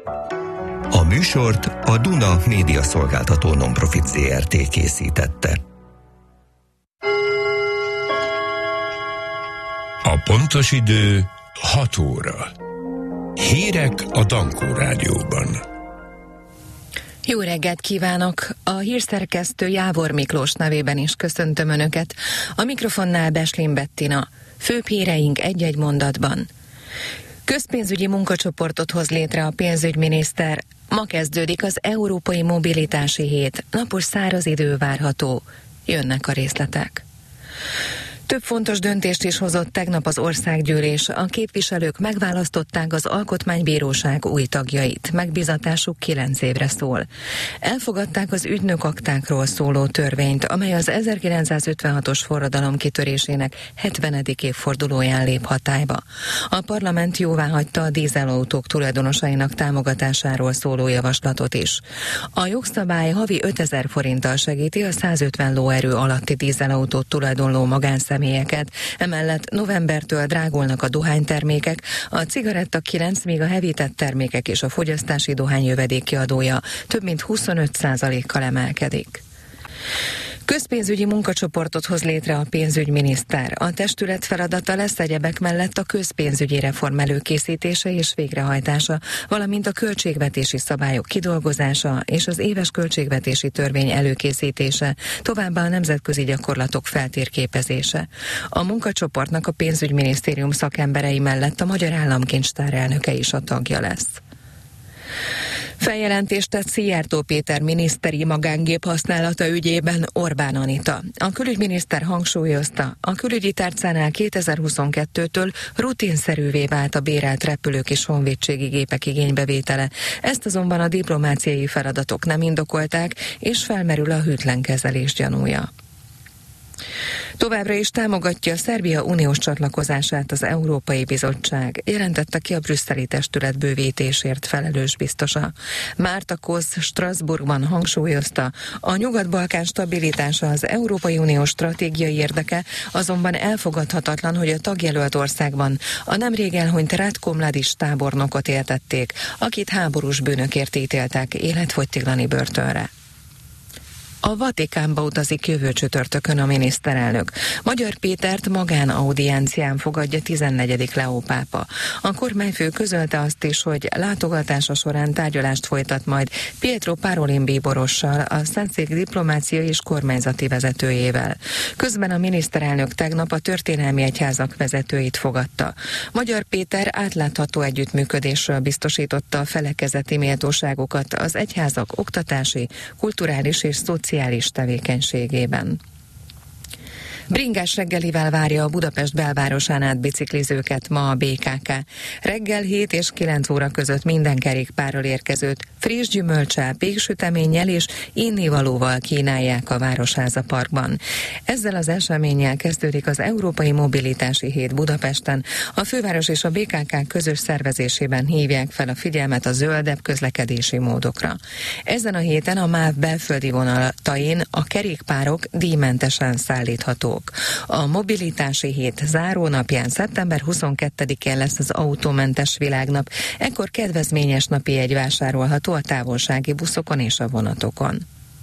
A műsort a Duna Média Szolgáltató Nonprofit Zrt. Készítette. A pontos idő 6 óra. Hírek a Dankó Rádióban. Jó reggelt kívánok! A hírszerkesztő Jávor Miklós nevében is köszöntöm Önöket. A mikrofonnál Beslin Bettina. Főbb híreink egy-egy mondatban. Közpénzügyi munkacsoportot hoz létre a pénzügyminiszter. Ma kezdődik az Európai Mobilitási Hét. Napos száraz idő várható. Jönnek a részletek. Több fontos döntést is hozott tegnap az országgyűlés. A képviselők megválasztották az Alkotmánybíróság új tagjait. Megbízatásuk 9 évre szól. Elfogadták az ügynökaktákról szóló törvényt, amely az 1956-os forradalom kitörésének 70. évfordulóján lép hatályba. A parlament jóváhagyta a dízelautók tulajdonosainak támogatásáról szóló javaslatot is. A jogszabály havi 5000 forinttal segíti a 150 lóerő alatti dízelautót tulajdonló magánszemélyeket. Emellett novembertől drágulnak a dohánytermékek, a cigaretta 9, míg a hevített termékek és a fogyasztási dohány jövedéki adója több mint 25%-kal emelkedik. Közpénzügyi munkacsoportot hoz létre a pénzügyminiszter. A testület feladata lesz egyebek mellett a közpénzügyi reform előkészítése és végrehajtása, valamint a költségvetési szabályok kidolgozása és az éves költségvetési törvény előkészítése, továbbá a nemzetközi gyakorlatok feltérképezése. A munkacsoportnak a pénzügyminisztérium szakemberei mellett a Magyar Államkincstár elnöke is a tagja lesz. Feljelentést tett Szijjártó Péter miniszteri magángép használata ügyében Orbán Anita. A külügyminiszter hangsúlyozta, a külügyi tárcánál 2022-től rutinszerűvé vált a bérelt repülők és honvédségi gépek igénybevétele. Ezt azonban a diplomáciai feladatok nem indokolták, és felmerül a hűtlen kezelés gyanúja. Továbbra is támogatja Szerbia uniós csatlakozását az Európai Bizottság, jelentette ki a brüsszeli testület bővítésért felelős biztosa. Márta Kosz Strasbourgban hangsúlyozta, a Nyugat-Balkán stabilitása az Európai Unió stratégiai érdeke, azonban elfogadhatatlan, hogy a tagjelölt országban a nemrég elhunyt Ratko Mladic tábornokot éltették, akit háborús bűnökért ítéltek életfogytiglani börtönre. A Vatikánba utazik jövő csütörtökön a miniszterelnök. Magyar Pétert magánaudiencián fogadja 14. Leó pápa. A kormányfő közölte azt is, hogy látogatása során tárgyalást folytat majd Pietro Parolin bíborossal, a Szentszék diplomáciai és kormányzati vezetőjével. Közben a miniszterelnök tegnap a történelmi egyházak vezetőit fogadta. Magyar Péter átlátható együttműködésről biztosította a felekezeti méltóságokat az egyházak oktatási, kulturális és szociális tevékenységében. Bringás reggelivel várja a Budapest belvárosán át biciklizőket ma a BKK. Reggel 7 és 9 óra között minden kerékpárral érkezőt friss gyümölccsel, péksüteménnyel és innivalóval kínálják a Városháza Parkban. Ezzel az eseménnyel kezdődik az Európai Mobilitási Hét Budapesten. A főváros és a BKK közös szervezésében hívják fel a figyelmet a zöldebb közlekedési módokra. Ezen a héten a MÁV belföldi vonatain a kerékpárok díjmentesen szállíthatók. A Mobilitási Hét zárónapján szeptember 22-én lesz az autómentes világnap, ekkor kedvezményes napi jegy vásárolható a távolsági buszokon és a vonatokon.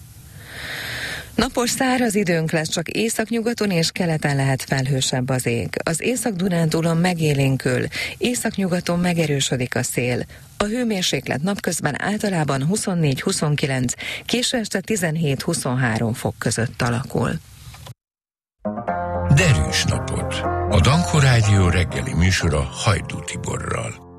Napos száraz időnk lesz, csak északnyugaton és keleten lehet felhősebb az ég. Az Észak-Dunántúlon megélénkül, északnyugaton megerősödik a szél. A hőmérséklet napközben általában 24-29, késő este 17-23 fok között alakul. Derűs napot! A Dankó Rádió reggeli műsora Hajdú Tiborral.